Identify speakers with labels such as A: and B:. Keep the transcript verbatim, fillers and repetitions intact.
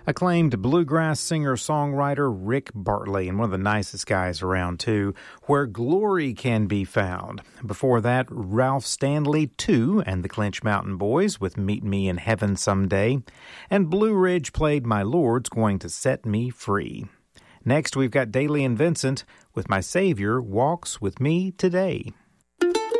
A: Acclaimed bluegrass singer-songwriter Rick Bartley, and one of the nicest guys around, too, Where Glory Can Be Found. Before that, Ralph Stanley two and the Clinch Mountain Boys with Meet Me in Heaven Someday. And Blue Ridge played My Lord's Going to Set Me Free. Next, we've got Daly and Vincent with My Savior Walks With Me Today.